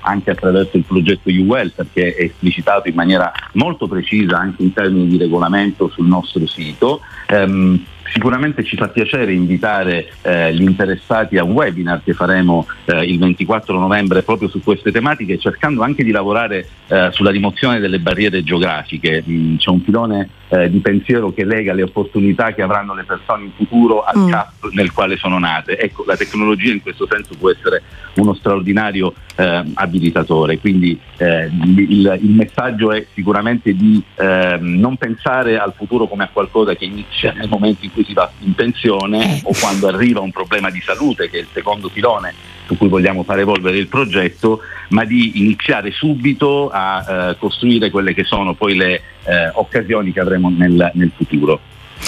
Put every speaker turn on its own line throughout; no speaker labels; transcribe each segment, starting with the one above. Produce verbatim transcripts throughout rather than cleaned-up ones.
anche attraverso il progetto YouWell, perché è esplicitato in maniera molto precisa anche in termini di regolamento sul nostro sito. Um, Sicuramente ci fa piacere invitare eh, gli interessati a un webinar che faremo eh, il ventiquattro novembre proprio su queste tematiche, cercando anche di lavorare eh, sulla rimozione delle barriere geografiche. Mm, c'è un filone eh, di pensiero che lega le opportunità che avranno le persone in futuro al
mm.
C A P nel quale sono nate. Ecco, la tecnologia in questo senso può essere uno straordinario eh, abilitatore, quindi eh, il, il messaggio è sicuramente di eh, non pensare al futuro come a qualcosa che inizia nel momento in cui si va in pensione o quando arriva un problema di salute, che è il secondo filone su cui vogliamo far evolvere il progetto, ma di iniziare subito a eh, costruire quelle che sono poi le eh, occasioni che avremo nel, nel futuro.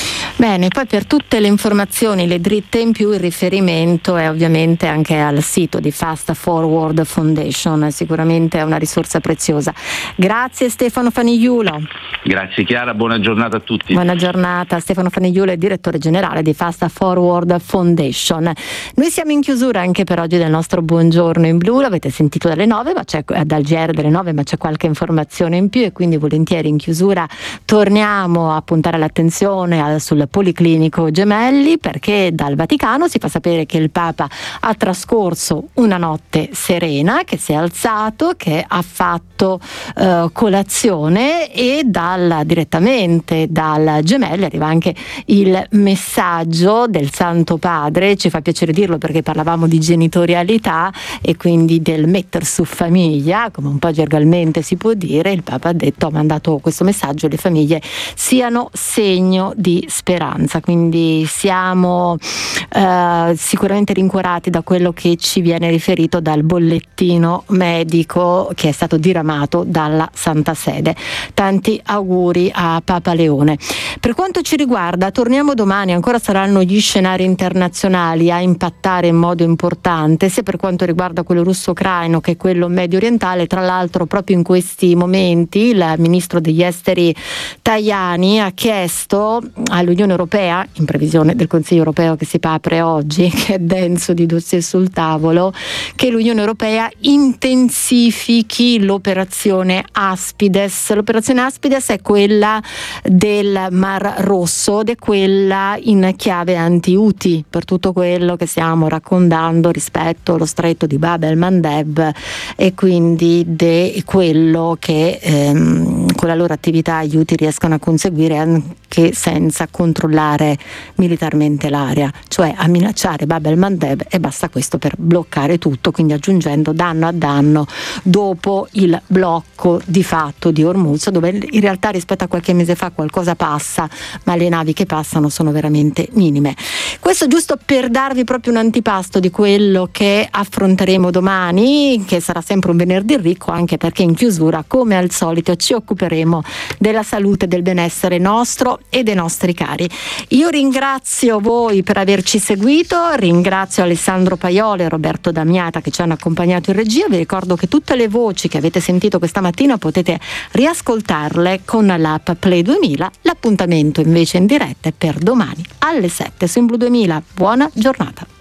Bene, poi per tutte le informazioni, le dritte in più, il riferimento è ovviamente anche al sito di Fast Forward Foundation, sicuramente è una risorsa preziosa. Grazie Stefano Fanigliulo.
Grazie Chiara, buona giornata a tutti.
Buona giornata, Stefano Fanigliulo è direttore generale di Fast Forward Foundation. Noi siamo in chiusura anche per oggi del nostro Buongiorno in Blu, l'avete sentito dalle nove, ma c'è dal G R delle nove, ma c'è qualche informazione in più e quindi volentieri in chiusura torniamo a puntare l'attenzione al, sul Policlinico Gemelli, perché dal Vaticano si fa sapere che il Papa ha trascorso una notte serena, che si è alzato, che ha fatto eh, colazione e dal, direttamente dal Gemelli arriva anche il messaggio del Santo Padre. Ci fa piacere dirlo perché parlavamo di genitorialità e quindi del metter su famiglia, come un po' gergalmente si può dire. Il Papa ha detto, ha mandato questo messaggio: le famiglie siano segno di speranza. Quindi siamo eh, sicuramente rincuorati da quello che ci viene riferito dal bollettino medico che è stato diramato dalla Santa Sede. Tanti auguri a Papa Leone. Per quanto ci riguarda, torniamo domani, ancora saranno gli scenari internazionali a impattare in modo importante, sia per quanto riguarda quello russo-ucraino che quello medio orientale. Tra l'altro proprio in questi momenti il ministro degli esteri Tajani ha chiesto all'Unione Europea, in previsione del Consiglio Europeo che si apre oggi, che è denso di dossier sul tavolo, che l'Unione Europea intensifichi l'operazione Aspides. L'operazione Aspides è quella del Mar Rosso ed è quella in chiave anti-Houthi, per tutto quello che stiamo raccontando rispetto allo stretto di Bab el-Mandeb e quindi di quello che ehm, con la loro attività gli Houthi riescono a conseguire anche senza controllare militarmente l'area, cioè a minacciare Bab el-Mandeb, e basta questo per bloccare tutto, quindi aggiungendo danno a danno dopo il blocco di fatto di Hormuz, dove in realtà rispetto a qualche mese fa qualcosa passa, ma le navi che passano sono veramente minime. Questo giusto per darvi proprio un antipasto di quello che affronteremo domani, che sarà sempre un venerdì ricco, anche perché in chiusura, come al solito, ci occuperemo della salute e del benessere nostro e dei nostri cari. Io ringrazio voi per averci seguito, ringrazio Alessandro Paiolo e Roberto Damiata che ci hanno accompagnato in regia. Vi ricordo che tutte le voci che avete sentito questa mattina potete riascoltarle con l'app Play duemila. L'appuntamento invece in diretta è per domani alle sette su In Blu duemila. Buona giornata.